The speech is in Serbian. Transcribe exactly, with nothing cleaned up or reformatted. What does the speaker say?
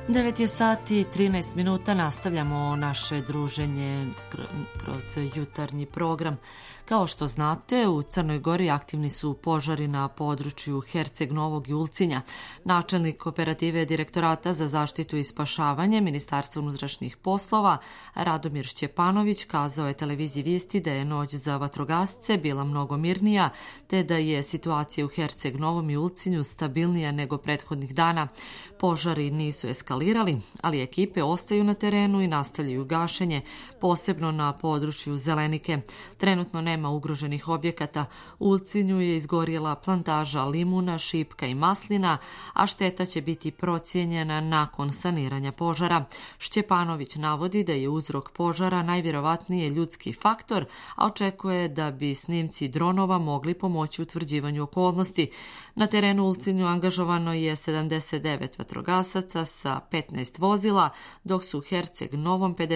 devet je sati i trinaest minuta, nastavljamo naše druženje kroz jutarnji program. Kao što znate, u Crnoj Gori aktivni su požari na području Herceg Novog i Ulcinja. Načelnik operative Direktorata za zaštitu i spašavanje Ministarstva unutrašnjih poslova Radomir Šćepanović kazao je televiziji Vijesti da je noć za vatrogasce bila mnogo mirnija, te da je situacija u Herceg Novom i Ulcinju stabilnija nego prethodnih dana. Požari nisu eskalirali, ali ekipe ostaju na terenu i nastavljaju gašenje, posebno na području Zelenike. Trenutno nema ugroženih objekata. U Ulcinju je izgorjela plantaža limuna, šipka i maslina, a šteta će biti procijenjena nakon saniranja požara. Šćepanović navodi da je uzrok požara najvjerovatnije ljudski faktor, a očekuje da bi snimci dronova mogli pomoći utvrđivanju okolnosti. Na terenu u Ulcinju angažovano je sedamdeset devet vatrogasaca sa petnaest vozila, dok su u Herceg Novom